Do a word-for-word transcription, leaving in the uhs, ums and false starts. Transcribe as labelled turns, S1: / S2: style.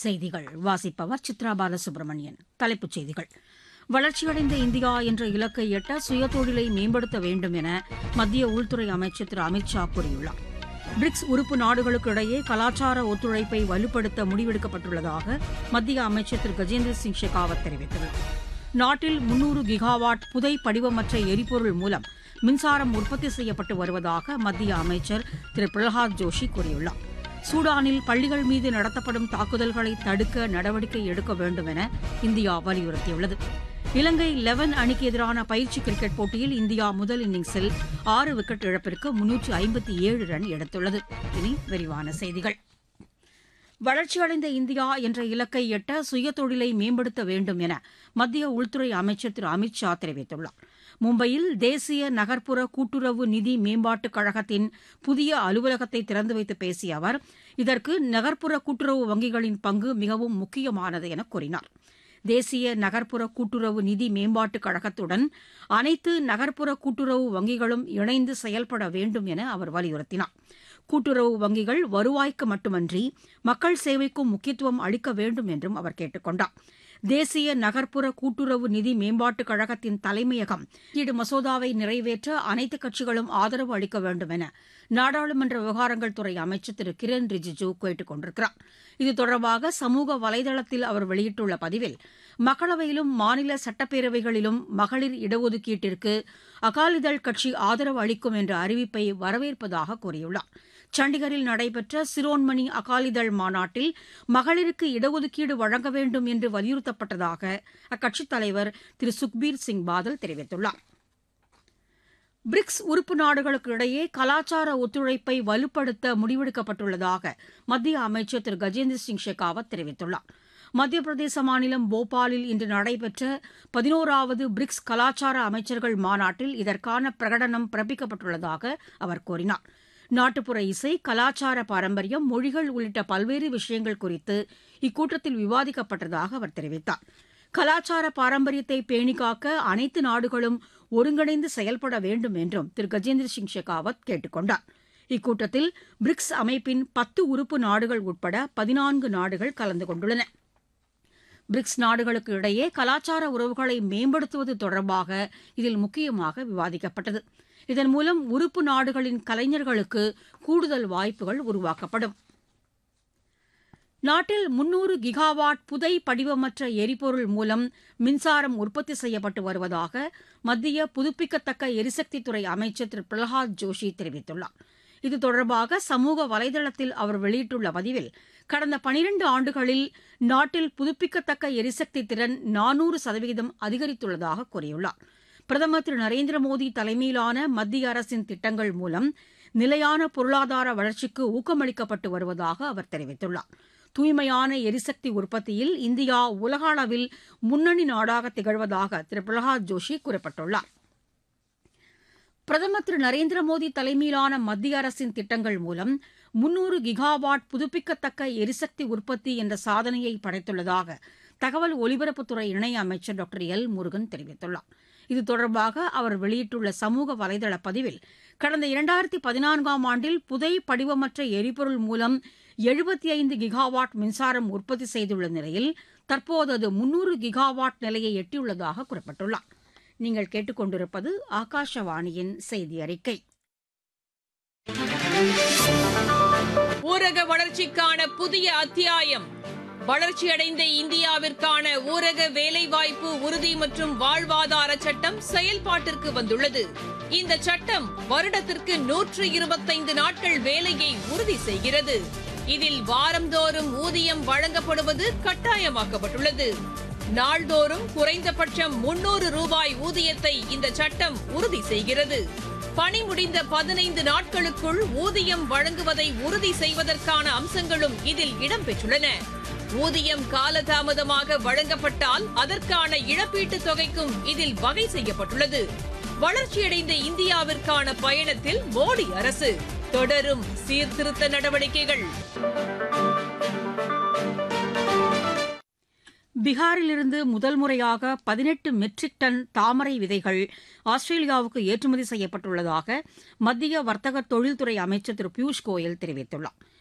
S1: செய்திகள் வாசிப்பவர் சித்ரா பாலசுப்ரமணியன். தலைப்புச் செய்திகள். வளர்ச்சியடைந்த இந்தியா என்ற இலக்கை எட்ட சுயதொழிலை மேம்படுத்த வேண்டும் என மத்திய உள்துறை அமைச்சர் திரு அமித் ஷா கூறியுள்ளார். பிரிக்ஸ் உறுப்பு நாடுகளுக்கு இடையே கலாச்சார ஒத்துழைப்பை வலுப்படுத்த முடிவெடுக்கப்பட்டுள்ளதாக மத்திய அமைச்சர் திரு கஜேந்திர சிங் ஷெகாவத் தெரிவித்துள்ளார். நாட்டில் முன்னூறு கிகாவாட் புதை படிவமற்ற எரிபொருள் மூலம் மின்சாரம் உற்பத்தி செய்யப்பட்டு வருவதாக மத்திய அமைச்சர் திரு பிரகலாத் ஜோஷி கூறியுள்ளார். சூடானில் பள்ளிகள் மீது நடத்தப்படும் தாக்குதல்களை தடுக்க நடவடிக்கை எடுக்க வேண்டும் என இந்தியா வலியுறுத்தியுள்ளது. இலங்கை லெவன் அணிக்கு எதிரான பயிற்சி கிரிக்கெட் போட்டியில் இந்தியா முதல் இன்னிங்ஸில் ஆறு விக்கெட் இழப்பிற்கு முன்னூற்று ஐம்பத்தி ஏழு ரன் எடுத்துள்ளது. இனி விரிவான செய்திகள். வளர்ச்சியடைந்த இந்தியா என்ற இலக்கை எட்ட சுயதொழிலை மேம்படுத்த வேண்டும் என மத்திய உள்துறை அமைச்சர் திரு அமித் ஷா தெரிவித்துள்ளார். மும்பையில் தேசிய நகர்ப்புற கூட்டுறவு நிதி மேம்பாட்டுக் கழகத்தின் புதிய அலுவலகத்தை திறந்து வைத்து பேசிய அவர், இதற்கு நகர்ப்புற கூட்டுறவு வங்கிகளின் பங்கு மிகவும் முக்கியமானது என கூறினார். தேசிய நகர்ப்புற கூட்டுறவு நிதி மேம்பாட்டுக் கழகத்துடன் அனைத்து நகர்ப்புற கூட்டுறவு வங்கிகளும் இணைந்து செயல்பட வேண்டும் என அவர் வலியுறுத்தினார். கூட்டுறவு வங்கிகள் வருவாய்க்கு மட்டுமன்றி மக்கள் சேவைக்கும் முக்கியத்துவம் அளிக்க வேண்டும் என்றும் அவர் கேட்டுக் கொண்டார். தேசிய நகர்ப்புற கூட்டுறவு நிதி மேம்பாட்டுக் கழகத்தின் தலைமையகம் ஈடு மசோதாவை நிறைவேற்ற அனைத்துக் கட்சிகளும் ஆதரவு அளிக்க வேண்டும் என நாடாளுமன்ற விவகாரங்கள் துறை அமைச்சர் திரு கிரண் ரிஜிஜூ கேட்டுக் கொண்டிருக்கிறார். இது தொடர்பாக சமூக வலைதளத்தில் அவர் வெளியிட்டுள்ள பதிவில், மக்களவையிலும் மாநில சட்டப்பேரவைகளிலும் மகளிர் இடஒதுக்கீட்டிற்கு அகாலிதள் கட்சி ஆதரவு அளிக்கும் என்ற அறிவிப்பை வரவேற்பதாக கூறியுள்ளார். சண்டிகரில் நடைபெற்ற சிரோன்மணி அகாலிதள் மாநாட்டில் மகளிருக்கு இடஒதுக்கீடு வழங்க வேண்டும் என்று வலியுறுத்தப்பட்டதாக அக்கட்சித் தலைவர் திரு சுக்பீர் சிங் பாதல் தெரிவித்துள்ளார். பிரிக்ஸ் உறுப்பு நாடுகளுக்கு இடையே கலாச்சார ஒத்துழைப்பை வலுப்படுத்த முடிவெடுக்கப்பட்டுள்ளதாக மத்திய அமைச்சர் திரு கஜேந்திர சிங் ஷெகாவத் தெரிவித்துள்ளார். மத்திய பிரதேச மாநிலம் போபாலில் இன்று நடைபெற்ற பதினோராவது பிரிக்ஸ் கலாச்சார அமைச்சர்கள் மாநாட்டில் இதற்கான பிரகடனம் பிறப்பிக்கப்பட்டுள்ளதாக அவர் கூறினார். நாட்டுப்புற இசை, கலாச்சார பாரம்பரியம், மொழிகள் உள்ளிட்ட பல்வேறு விஷயங்கள் குறித்து இக்கூட்டத்தில் விவாதிக்கப்பட்டதாக அவர் தெரிவித்தார். கலாச்சார பாரம்பரியத்தை பேணிக்காக்க அனைத்து நாடுகளும் ஒருங்கிணைந்து செயல்பட வேண்டும் என்றும் திரு கஜேந்திர சிங் ஷெகாவத் கேட்டுக் கொண்டார். இக்கூட்டத்தில் பிரிக்ஸ் அமைப்பின் பத்து உறுப்பு நாடுகள் உட்பட பதினான்கு நாடுகள் கலந்து கொண்டுள்ளன. பிரிக்ஸ் நாடுகளுக்கு இடையே கலாச்சார உறவுகளை மேம்படுத்துவது தொடர்பாக இதில் முக்கியமாக விவாதிக்கப்பட்டது. இதன் மூலம் உறுப்பு நாடுகளின் கலைஞர்களுக்கு கூடுதல் வாய்ப்புகள் உருவாக்கப்படும். நாட்டில் முன்னூறு கிகாவாட் புதை படிவமற்ற எரிபொருள் மூலம் மின்சாரம் உற்பத்தி செய்யப்பட்டு வருவதாக மத்திய புதுப்பிக்கத்தக்க எரிசக்தித்துறை அமைச்சர் திரு பிரகலாத் ஜோஷி தெரிவித்துள்ளார். இது தொடர்பாக சமூக வலைதளத்தில் அவர் வெளியிட்டுள்ள பதிவில், கடந்த பனிரண்டு ஆண்டுகளில் நாட்டில் புதுப்பிக்கத்தக்க எரிசக்தி திறன் நானூறு சதவீதம் அதிகரித்துள்ளதாக கூறியுள்ளார். பிரதமர் திரு நரேந்திர மோடி தலைமையிலான மத்திய அரசின் திட்டங்கள் மூலம் நிலையான பொருளாதார வளர்ச்சிக்கு ஊக்கமளிக்கப்பட்டு வருவதாக அவர் தெரிவித்துள்ளார். தூய்மையான எரிசக்தி உற்பத்தியில் இந்தியா உலக அளவில் முன்னணி நாடாக திகழ்வதாக திரு பிரகலாத் ஜோஷி குறிப்பிட்டுள்ளார். பிரதமர் திரு நரேந்திர மோடி தலைமையிலான மத்திய அரசின் திட்டங்கள் மூலம் முன்னூறு கிகாவாட் புதுப்பிக்கத்தக்க எரிசக்தி உற்பத்தி என்ற சாதனையை படைத்துள்ளதாக தகவல் ஒலிபரப்புத்துறை இணையமைச்சர் டாக்டர் எல் முருகன் தெரிவித்துள்ளார். இது தொடர்பாக அவர் வெளியிட்டுள்ள சமூக வலைதள பதிவில், கடந்த இரண்டாயிரத்தி பதினான்காம் ஆண்டில் புதை படிவமற்ற எரிபொருள் மூலம் எழுபத்தி ஐந்து கிகாவாட் மின்சாரம் உற்பத்தி செய்துள்ள நிலையில் தற்போது அது முன்னூறு கிகாவாட் நிலையை எட்டியுள்ளதாக குறிப்பிட்டுள்ளார். நீங்கள் கேட்டுக்கொண்டிருப்பது ஆகாஷவாணியின் செய்தி அறிக்கை.
S2: ஊரக வளர்ச்சிக்கான புதிய அத்தியாயம். வளர்ச்சியடைந்த இந்தியாவிற்கான ஊரக வேலைவாய்ப்பு உறுதி மற்றும் வாழ்வாதார சட்டம் செயல்பாட்டிற்கு வந்துள்ளது. இந்த சட்டம் வருடத்திற்கு நூற்று இருபத்தைந்து நாட்கள் வேலையை உறுதி செய்கிறது. இதில் வாரந்தோறும் ஊதியம் வழங்கப்படுவது கட்டாயமாக்கப்பட்டுள்ளது. நாள்தோறும் குறைந்தபட்சம் முன்னூறு ரூபாய் ஊதியத்தை இந்த சட்டம் உறுதி செய்கிறது. பணி முடிந்த பதினைந்து நாட்களுக்குள் ஊதியம் வழங்குவதை உறுதி செய்வதற்கான அம்சங்களும் இதில் இடம்பெற்றுள்ளன. ஊதியம் காலதாமதமாக வழங்கப்பட்டால் அதற்கான இழப்பீட்டுத் தொகைக்கும் இதில் வகை செய்யப்பட்டுள்ளது. வளர்ச்சியடைந்த இந்தியாவிற்கான பயணத்தில் மோடி அரசு தொடரும் சீர்திருத்த நடவடிக்கைகள்.
S1: பீகாரிலிருந்து முதல் முறையாக பதினெட்டு மெட்ரிக் டன் தாமரை விதைகள் ஆஸ்திரேலியாவுக்கு ஏற்றுமதி செய்யப்பட்டுள்ளதாக மத்திய வர்த்தக தொழில்துறை அமைச்சர் திரு பியூஷ் கோயல் தெரிவித்துள்ளார்.